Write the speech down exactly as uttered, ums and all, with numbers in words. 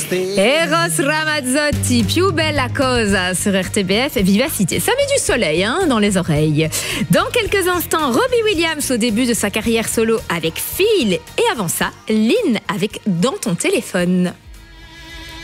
Eros Ramazzotti, più bella cosa sur R T B F, vivacité. Ça met du soleil hein, dans les oreilles. Dans quelques instants, Robbie Williams au début de sa carrière solo avec Feel. Et avant ça, Lynn avec Dans ton téléphone.